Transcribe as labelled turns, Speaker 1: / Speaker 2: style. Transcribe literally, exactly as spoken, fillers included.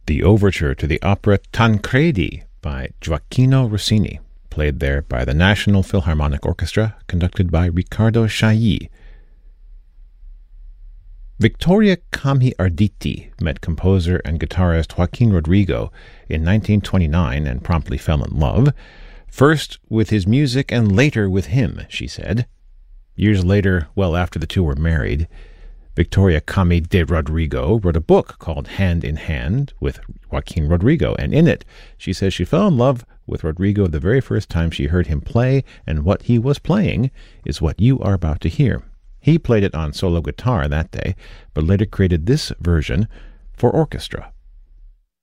Speaker 1: the overture to the opera Tancredi by Gioacchino Rossini, played there by the National Philharmonic Orchestra, conducted by Riccardo Chailly. Victoria Camhi Arditi met composer and guitarist Joaquin Rodrigo in nineteen twenty-nine and promptly fell in love, first with his music and later with him, she said. Years later, well after the two were married, Victoria Camhi de Rodrigo wrote a book called Hand in Hand with Joaquin Rodrigo, and in it she says she fell in love with Rodrigo the very first time she heard him play, and what he was playing is what you are about to hear. He played it on solo guitar that day, but later created this version for orchestra.